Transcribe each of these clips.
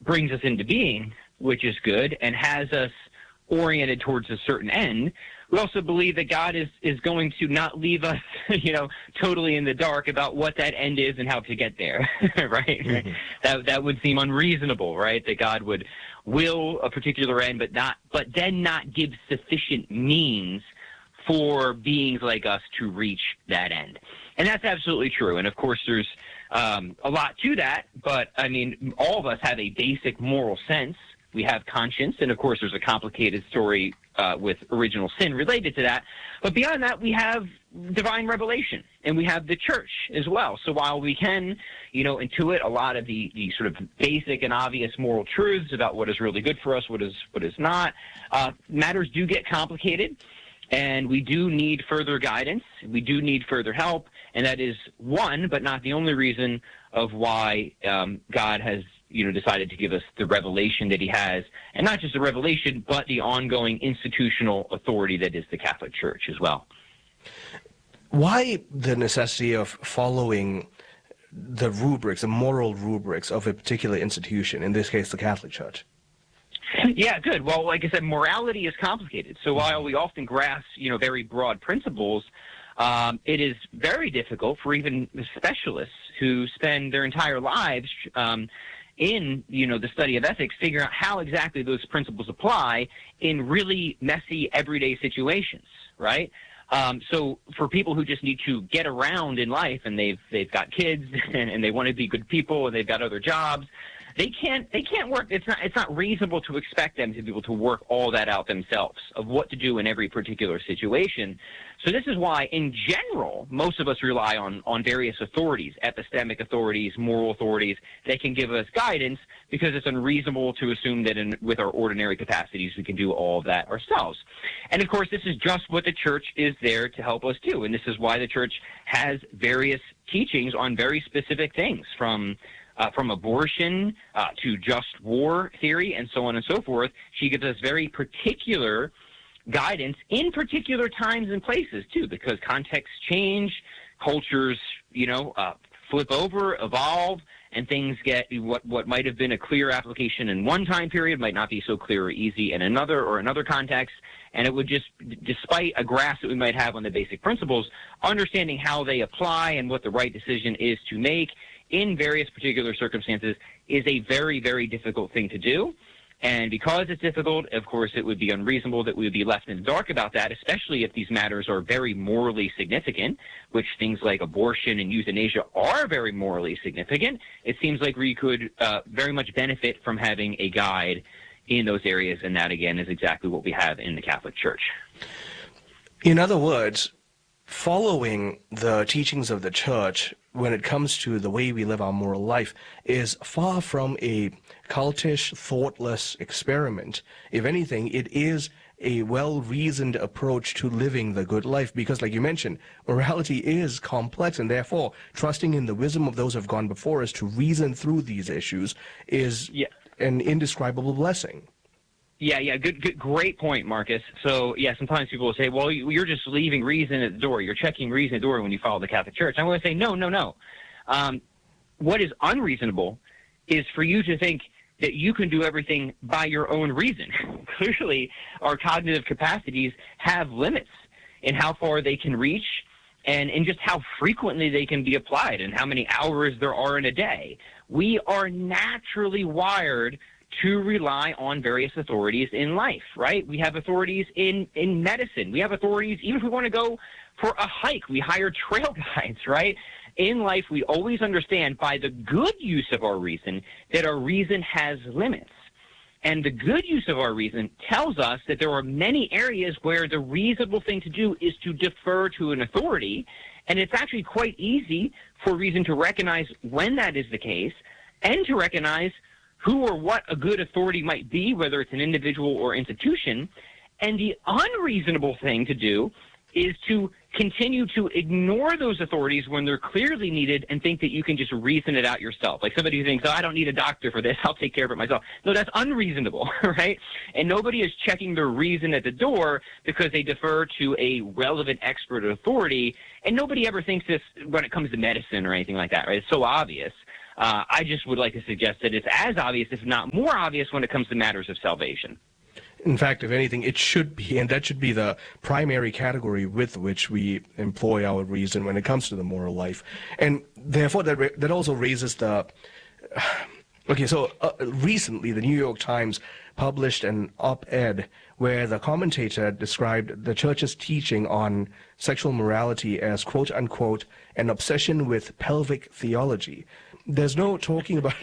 brings us into being, which is good, and has us oriented towards a certain end, we also believe that God is going to not leave us, totally in the dark about what that end is and how to get there, right? Mm-hmm. That would seem unreasonable, right? That God would will a particular end, but then not give sufficient means for beings like us to reach that end. And that's absolutely true. And of course, there's a lot to that, but I mean, all of us have a basic moral sense. We have conscience, and of course, there's a complicated story with original sin related to that. But beyond that, we have divine revelation, and we have the church as well. So while we can, intuit a lot of the sort of basic and obvious moral truths about what is really good for us, what is not, matters do get complicated, and we do need further guidance. We do need further help, and that is one, but not the only reason of why God has decided to give us the revelation that he has, and not just the revelation, but the ongoing institutional authority that is the Catholic Church as well. Why the necessity of following the rubrics, the moral rubrics of a particular institution, in this case, the Catholic Church? Yeah, good. Well, like I said, morality is complicated. So while we often grasp, very broad principles, it is very difficult for even specialists who spend their entire lives in the study of ethics, figure out how exactly those principles apply in really messy everyday situations, right? So for people who just need to get around in life, and they've got kids and they want to be good people and they've got other jobs, they can't work. It's not reasonable to expect them to be able to work all that out themselves of what to do in every particular situation. So this is why, in general, most of us rely on various authorities, epistemic authorities, moral authorities, that can give us guidance, because it's unreasonable to assume that with our ordinary capacities we can do all of that ourselves. And of course, this is just what the Church is there to help us do, and this is why the Church has various teachings on very specific things, from abortion to just war theory and so on and so forth. She gives us very particular guidance in particular times and places too, because contexts change, cultures, flip over, evolve, and things get what might have been a clear application in one time period might not be so clear or easy in another context. And it would just, despite a grasp that we might have on the basic principles, understanding how they apply and what the right decision is to make in various particular circumstances is a very, very difficult thing to do. And because it's difficult, of course, it would be unreasonable that we would be left in the dark about that, especially if these matters are very morally significant, which things like abortion and euthanasia are very morally significant. It seems like we could very much benefit from having a guide in those areas, and that, again, is exactly what we have in the Catholic Church. In other words, following the teachings of the Church when it comes to the way we live our moral life is far from a cultish, thoughtless experiment. If anything, it is a well-reasoned approach to living the good life, because, like you mentioned, morality is complex, and therefore trusting in the wisdom of those who have gone before us to reason through these issues is an indescribable blessing. Yeah, great point, Marcus. So, sometimes people will say, well, you're just leaving reason at the door. You're checking reason at the door when you follow the Catholic Church. I'm going to say, no. What is unreasonable is for you to think that you can do everything by your own reason. Clearly, our cognitive capacities have limits in how far they can reach and in just how frequently they can be applied and how many hours there are in a day. We are naturally wired to rely on various authorities in life, right? We have authorities in medicine. We have authorities, even if we want to go for a hike, we hire trail guides, right? In life, we always understand by the good use of our reason that our reason has limits. And the good use of our reason tells us that there are many areas where the reasonable thing to do is to defer to an authority. And it's actually quite easy for reason to recognize when that is the case and to recognize who or what a good authority might be, whether it's an individual or institution. And the unreasonable thing to do is to continue to ignore those authorities when they're clearly needed and think that you can just reason it out yourself. Like somebody who thinks, I don't need a doctor for this, I'll take care of it myself. No, that's unreasonable, right? And nobody is checking their reason at the door because they defer to a relevant expert authority. And nobody ever thinks this when it comes to medicine or anything like that, right? It's so obvious. I just would like to suggest that it's as obvious, if not more obvious, when it comes to matters of salvation. In fact, if anything, it should be, and that should be the primary category with which we employ our reason when it comes to the moral life. And therefore, that also raises the... Okay, so recently the New York Times published an op-ed where the commentator described the church's teaching on sexual morality as, quote-unquote, an obsession with pelvic theology. There's no talking about...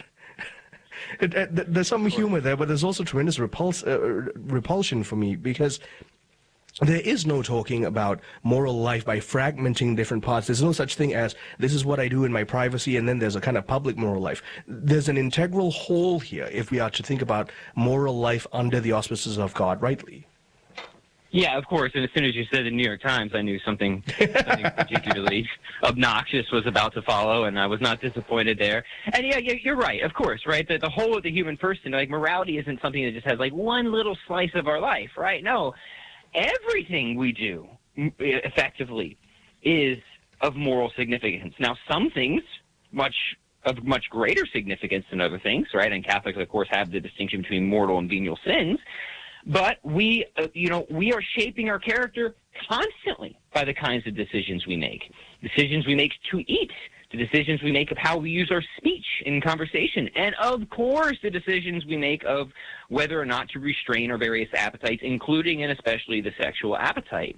There's some humor there, but there's also tremendous repulsion for me, because there is no talking about moral life by fragmenting different parts. There's no such thing as, this is what I do in my privacy, and then there's a kind of public moral life. There's an integral whole here if we are to think about moral life under the auspices of God rightly. Yeah, of course. And as soon as you said the New York Times, I knew something particularly obnoxious was about to follow, and I was not disappointed there. And yeah, you're right, of course, right? The whole of the human person, like morality isn't something that just has like one little slice of our life, right? No, everything we do effectively is of moral significance. Now, some things of much greater significance than other things, right? And Catholics, of course, have the distinction between mortal and venial sins. But we are shaping our character constantly by the kinds of decisions we make. Decisions we make to eat, the decisions we make of how we use our speech in conversation, and of course the decisions we make of whether or not to restrain our various appetites, including and especially the sexual appetite.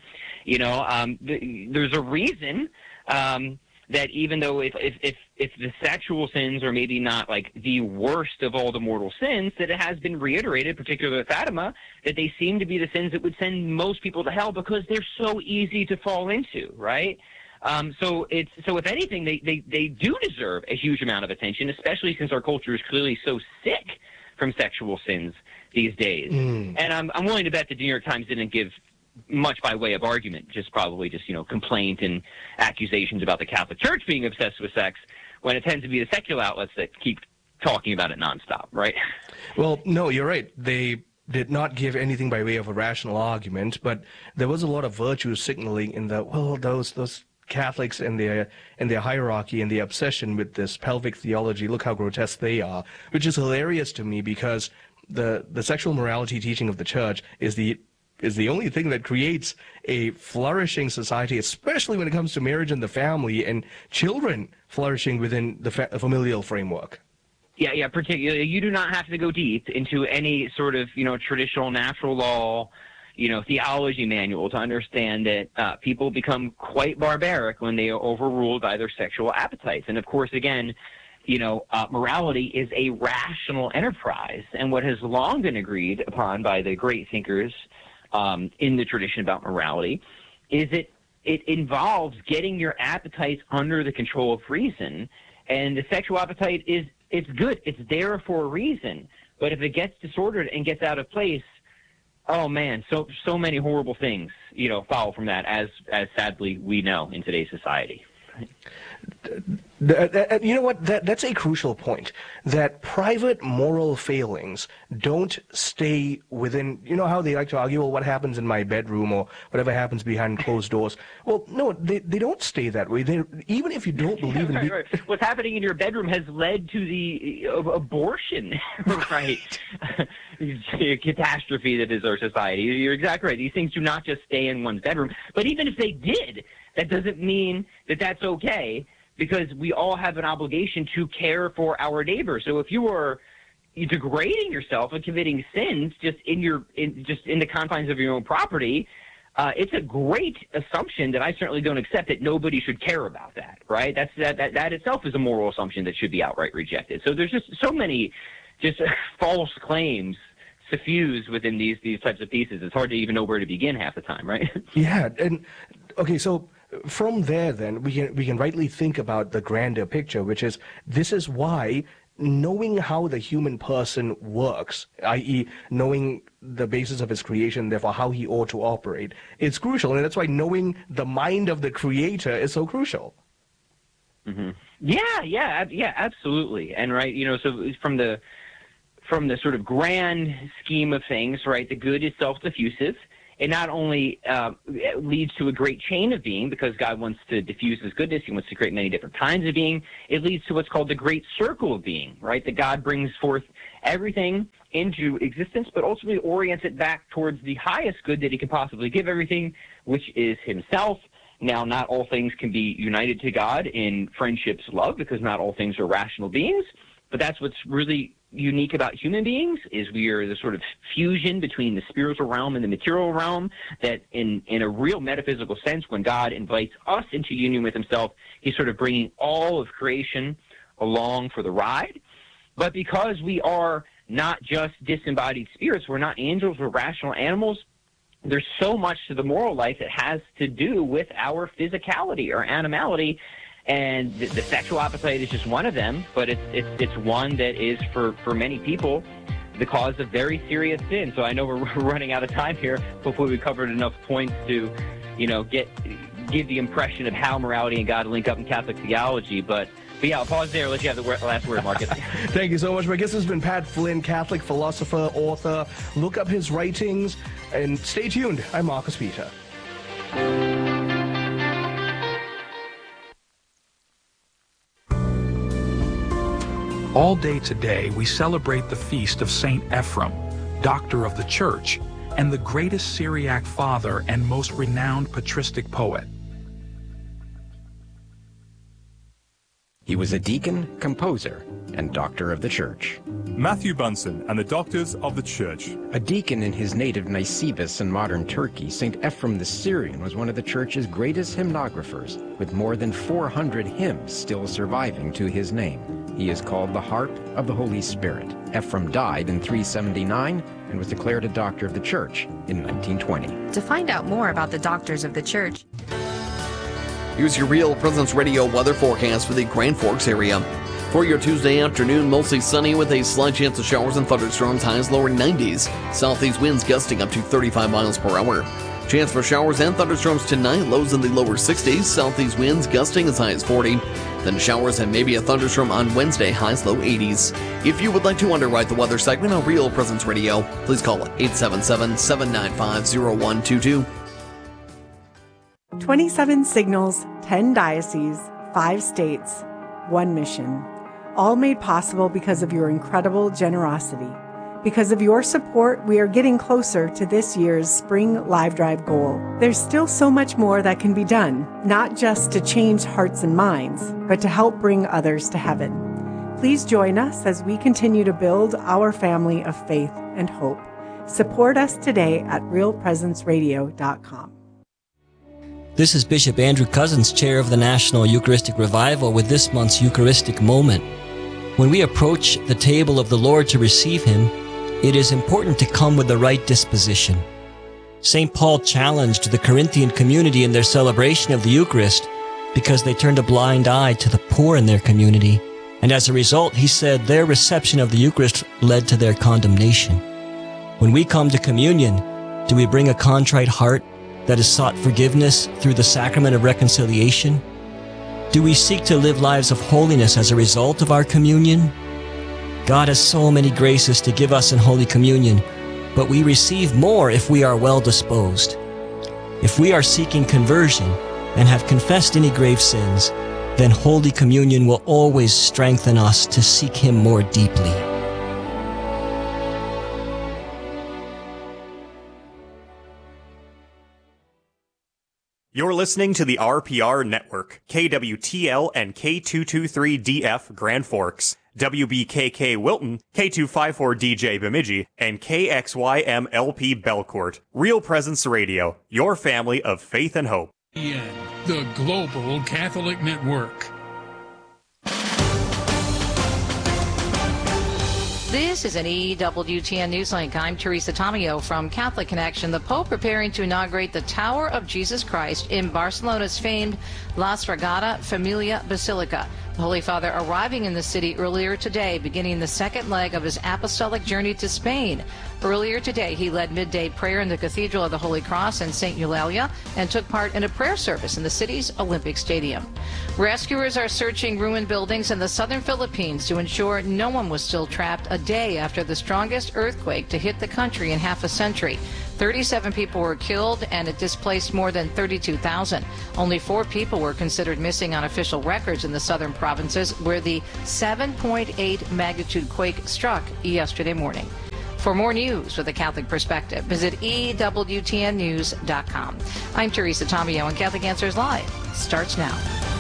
There's a reason that even though if the sexual sins are maybe not like the worst of all the mortal sins, that it has been reiterated, particularly with Fatima, that they seem to be the sins that would send most people to hell because they're so easy to fall into, right? So if anything, they do deserve a huge amount of attention, especially since our culture is clearly so sick from sexual sins these days. And I'm willing to bet the New York Times didn't give much by way of argument, just complaint and accusations about the Catholic Church being obsessed with sex, when it tends to be the secular outlets that keep talking about it nonstop, right? Well, no, you're right. They did not give anything by way of a rational argument, but there was a lot of virtue signaling in those Catholics and their hierarchy and the obsession with this pelvic theology. Look how grotesque they are, which is hilarious to me, because the sexual morality teaching of the Church is the only thing that creates a flourishing society, especially when it comes to marriage and the family and children flourishing within the familial framework. Yeah, particularly. You do not have to go deep into any sort of, traditional natural law, theology manual to understand that people become quite barbaric when they are overruled by their sexual appetites. And of course, again, morality is a rational enterprise. And what has long been agreed upon by the great thinkers in the tradition about morality is it involves getting your appetites under the control of reason. And the sexual appetite it's good. It's there for a reason. But if it gets disordered and gets out of place, oh man, so many horrible things, follow from that, as sadly we know in today's society. You know what? That's a crucial point. That private moral failings don't stay within. You know how they like to argue, well, what happens in my bedroom or whatever happens behind closed doors. Well, no, they don't stay that way. Even if you don't believe in right. What's happening in your bedroom has led to the abortion, right? Catastrophe that is our society. You're exactly right. These things do not just stay in one's bedroom. But even if they did, that doesn't mean that that's okay, because we all have an obligation to care for our neighbor. So if you are degrading yourself and committing sins just in the confines of your own property, it's a great assumption that I certainly don't accept, that nobody should care about that, right? That itself is a moral assumption that should be outright rejected. So there's just so many false claims suffused within these types of pieces. It's hard to even know where to begin half the time, right? Yeah, and okay, so from there, then, we can rightly think about the grander picture, which is, this is why knowing how the human person works, i.e. knowing the basis of his creation, therefore how he ought to operate, is crucial. And that's why knowing the mind of the Creator is so crucial. Mm-hmm. Yeah, absolutely. And right, so from the sort of grand scheme of things, right, the good is self-diffusive. it not only leads to a great chain of being, because God wants to diffuse his goodness, he wants to create many different kinds of being. It leads to what's called the great circle of being, right? That God brings forth everything into existence, but ultimately orients it back towards the highest good that he can possibly give everything, which is himself. Now, not all things can be united to God in friendship's love, because not all things are rational beings, but that's what's really unique about human beings, is we are the sort of fusion between the spiritual realm and the material realm, that in a real metaphysical sense, when God invites us into union with himself, he's sort of bringing all of creation along for the ride. But because we are not just disembodied spirits, we're not angels, we're rational animals, there's so much to the moral life that has to do with our physicality, our animality, and the sexual appetite is just one of them, but it's one that is, for many people, the cause of very serious sin. So I know we're running out of time here. Hopefully we covered enough points to, give the impression of how morality and God link up in Catholic theology. But yeah, I'll pause there. I'll let you have the last word, Marcus. Thank you so much. My guest has been Pat Flynn, Catholic philosopher, author. Look up his writings and stay tuned. I'm Marcus Peter. All day today, we celebrate the feast of St. Ephrem, Doctor of the Church, and the greatest Syriac father and most renowned patristic poet. He was a deacon, composer, and doctor of the church. Matthew Bunsen and the Doctors of the Church. A deacon in his native Nisibis in modern Turkey, St. Ephrem the Syrian was one of the church's greatest hymnographers, with more than 400 hymns still surviving to his name. He is called the Harp of the Holy Spirit. Ephrem died in 379 and was declared a doctor of the church in 1920. To find out more about the Doctors of the Church, here's your Real Presence Radio weather forecast for the Grand Forks area. For your Tuesday afternoon, mostly sunny with a slight chance of showers and thunderstorms, highs lower 90s. Southeast winds gusting up to 35 miles per hour. Chance for showers and thunderstorms tonight, lows in the lower 60s. Southeast winds gusting as high as 40. Then showers and maybe a thunderstorm on Wednesday, highs low 80s. If you would like to underwrite the weather segment on Real Presence Radio, please call 877-795-0122. 27 signals, 10 dioceses, 5 states, 1 mission. All made possible because of your incredible generosity. Because of your support, we are getting closer to this year's Spring Live Drive goal. There's still so much more that can be done, not just to change hearts and minds, but to help bring others to heaven. Please join us as we continue to build our family of faith and hope. Support us today at realpresenceradio.com. This is Bishop Andrew Cousins, Chair of the National Eucharistic Revival, with this month's Eucharistic Moment. When we approach the table of the Lord to receive Him, it is important to come with the right disposition. St. Paul challenged the Corinthian community in their celebration of the Eucharist because they turned a blind eye to the poor in their community, and as a result, he said their reception of the Eucharist led to their condemnation. When we come to communion, do we bring a contrite heart that has sought forgiveness through the sacrament of reconciliation? Do we seek to live lives of holiness as a result of our communion? God has so many graces to give us in Holy Communion, but we receive more if we are well disposed. If we are seeking conversion and have confessed any grave sins, then Holy Communion will always strengthen us to seek Him more deeply. You're listening to the RPR Network, KWTL and K223DF Grand Forks, WBKK Wilton, K254DJ Bemidji, and KXYMLP Belcourt. Real Presence Radio, your family of faith and hope. The Global Catholic Network. This is an EWTN Newslink. I'm Teresa Tomeo from Catholic Connection. The Pope preparing to inaugurate the Tower of Jesus Christ in Barcelona's famed La Sagrada Familia Basilica. The Holy Father arriving in the city earlier today, beginning the second leg of his apostolic journey to Spain. Earlier today, he led midday prayer in the Cathedral of the Holy Cross in St. Eulalia and took part in a prayer service in the city's Olympic Stadium. Rescuers are searching ruined buildings in the southern Philippines to ensure no one was still trapped a day after the strongest earthquake to hit the country in half a century. 37 people were killed and it displaced more than 32,000. Only 4 people were considered missing on official records in the southern provinces where the 7.8 magnitude quake struck yesterday morning. For more news with a Catholic perspective, visit EWTNnews.com. I'm Teresa Tomeo, and Catholic Answers Live starts now.